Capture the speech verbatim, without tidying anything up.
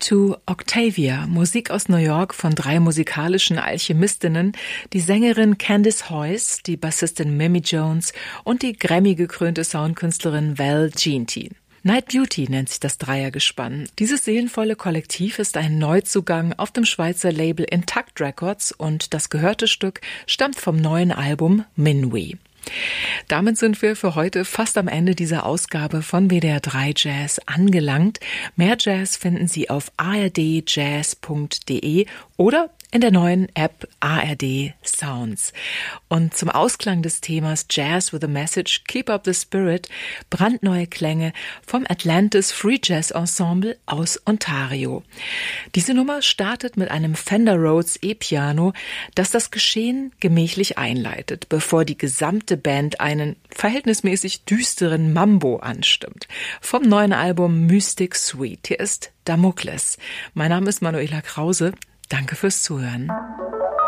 to Octavia, Musik aus New York von drei musikalischen Alchemistinnen, die Sängerin Candice Hoyce, die Bassistin Mimi Jones und die Grammy-gekrönte Soundkünstlerin Val Jeanty. Night Beauty nennt sich das Dreiergespann. Dieses seelenvolle Kollektiv ist ein Neuzugang auf dem Schweizer Label Intact Records und das gehörte Stück stammt vom neuen Album Minwi. Damit sind wir für heute fast am Ende dieser Ausgabe von W D R drei Jazz angelangt. Mehr Jazz finden Sie auf a r d jazz punkt d e oder in der neuen App A R D Sounds. Und zum Ausklang des Themas Jazz with a Message, Keep Up the Spirit, brandneue Klänge vom Atlantis Free Jazz Ensemble aus Ontario. Diese Nummer startet mit einem Fender Rhodes E-Piano, das das Geschehen gemächlich einleitet, bevor die gesamte Band einen verhältnismäßig düsteren Mambo anstimmt. Vom neuen Album Mystic Suite. Hier ist Damokles. Mein Name ist Manuela Krause. Danke fürs Zuhören.